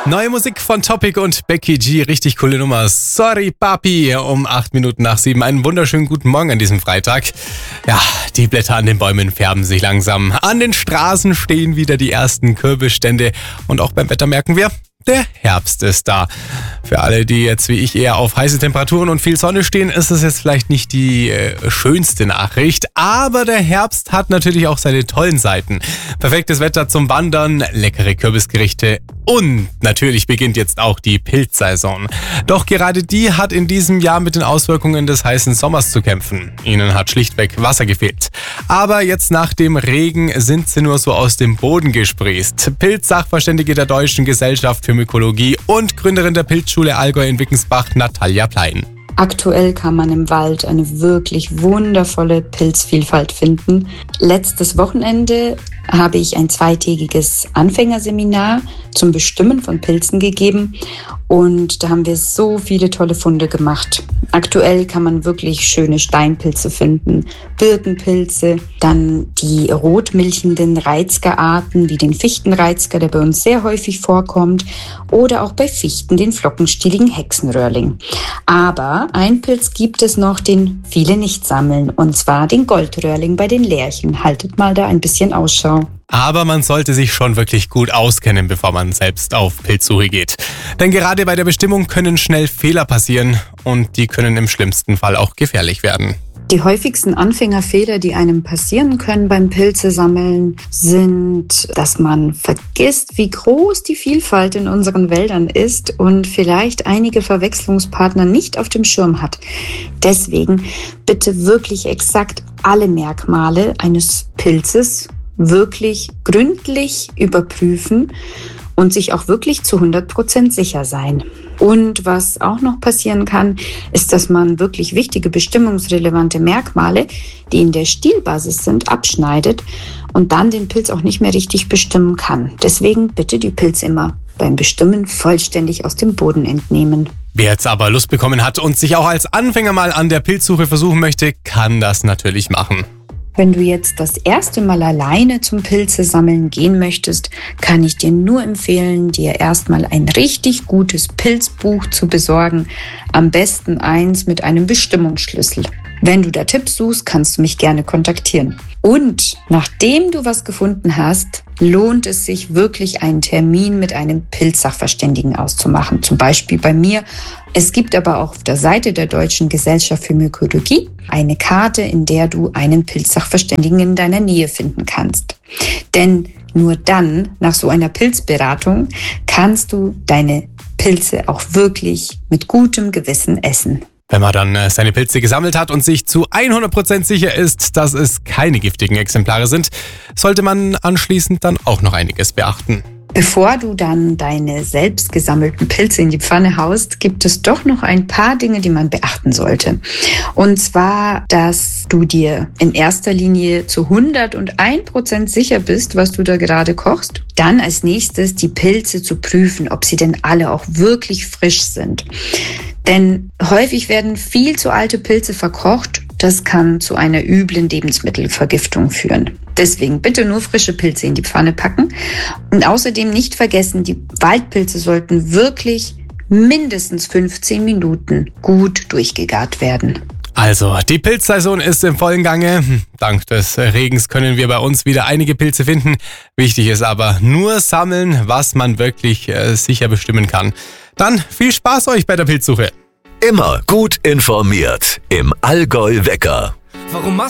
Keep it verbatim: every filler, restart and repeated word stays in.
Neue Musik von Topic und Becky G, richtig coole Nummer. Sorry Papi, um acht Minuten nach sieben. Einen wunderschönen guten Morgen an diesem Freitag. Ja, die Blätter an den Bäumen färben sich langsam. An den Straßen stehen wieder die ersten Kürbisstände. Und auch beim Wetter merken wir, der Herbst ist da. Für alle, die jetzt wie ich eher auf heiße Temperaturen und viel Sonne stehen, ist es jetzt vielleicht nicht die äh, schönste Nachricht. Aber der Herbst hat natürlich auch seine tollen Seiten. Perfektes Wetter zum Wandern, leckere Kürbisgerichte und natürlich beginnt jetzt auch die Pilzsaison. Doch gerade die hat in diesem Jahr mit den Auswirkungen des heißen Sommers zu kämpfen. Ihnen hat schlichtweg Wasser gefehlt. Aber jetzt nach dem Regen sind sie nur so aus dem Boden gesprießt. Pilzsachverständige der Deutschen Gesellschaft für Mykologie und Gründerin der Pilzschule Allgäu in Wickensbach, Natalia Plein. Aktuell kann man im Wald eine wirklich wundervolle Pilzvielfalt finden. Letztes Wochenende habe ich ein zweitägiges Anfängerseminar zum Bestimmen von Pilzen gegeben und da haben wir so viele tolle Funde gemacht. Aktuell kann man wirklich schöne Steinpilze finden, Birkenpilze, dann die rotmilchenden Reizgerarten wie den Fichtenreizger, der bei uns sehr häufig vorkommt, oder auch bei Fichten den flockenstieligen Hexenröhrling. Aber ein Pilz gibt es noch, den viele nicht sammeln, und zwar den Goldröhrling bei den Lerchen. Haltet mal da ein bisschen Ausschau. Aber man sollte sich schon wirklich gut auskennen, bevor man selbst auf Pilzsuche geht. Denn gerade bei der Bestimmung können schnell Fehler passieren und die können im schlimmsten Fall auch gefährlich werden. Die häufigsten Anfängerfehler, die einem passieren können beim Pilzesammeln, sind, dass man vergisst, wie groß die Vielfalt in unseren Wäldern ist und vielleicht einige Verwechslungspartner nicht auf dem Schirm hat. Deswegen bitte wirklich exakt alle Merkmale eines Pilzes wirklich gründlich überprüfen und sich auch wirklich zu hundert Prozent sicher sein. Und was auch noch passieren kann, ist, dass man wirklich wichtige bestimmungsrelevante Merkmale, die in der Stielbasis sind, abschneidet und dann den Pilz auch nicht mehr richtig bestimmen kann. Deswegen bitte die Pilze immer beim Bestimmen vollständig aus dem Boden entnehmen. Wer jetzt aber Lust bekommen hat und sich auch als Anfänger mal an der Pilzsuche versuchen möchte, kann das natürlich machen. Wenn du jetzt das erste Mal alleine zum Pilzesammeln gehen möchtest, kann ich dir nur empfehlen, dir erstmal ein richtig gutes Pilzbuch zu besorgen. Am besten eins mit einem Bestimmungsschlüssel. Wenn du da Tipps suchst, kannst du mich gerne kontaktieren. Und nachdem du was gefunden hast, lohnt es sich wirklich, einen Termin mit einem Pilzsachverständigen auszumachen. Zum Beispiel bei mir. Es gibt aber auch auf der Seite der Deutschen Gesellschaft für Mykologie eine Karte, in der du einen Pilzsachverständigen in deiner Nähe finden kannst. Denn nur dann, nach so einer Pilzberatung, kannst du deine Pilze auch wirklich mit gutem Gewissen essen. Wenn man dann seine Pilze gesammelt hat und sich zu hundert Prozent sicher ist, dass es keine giftigen Exemplare sind, sollte man anschließend dann auch noch einiges beachten. Bevor du dann deine selbst gesammelten Pilze in die Pfanne haust, gibt es doch noch ein paar Dinge, die man beachten sollte. Und zwar, dass du dir in erster Linie zu hunderteins Prozent sicher bist, was du da gerade kochst. Dann als nächstes die Pilze zu prüfen, ob sie denn alle auch wirklich frisch sind. Denn häufig werden viel zu alte Pilze verkocht. Das kann zu einer üblen Lebensmittelvergiftung führen. Deswegen bitte nur frische Pilze in die Pfanne packen. Und außerdem nicht vergessen, die Waldpilze sollten wirklich mindestens fünfzehn Minuten gut durchgegart werden. Also, die Pilzsaison ist im vollen Gange. Dank des Regens können wir bei uns wieder einige Pilze finden. Wichtig ist aber nur sammeln, was man wirklich äh, sicher bestimmen kann. Dann viel Spaß euch bei der Pilzsuche. Immer gut informiert im Allgäu Wecker. Warum machst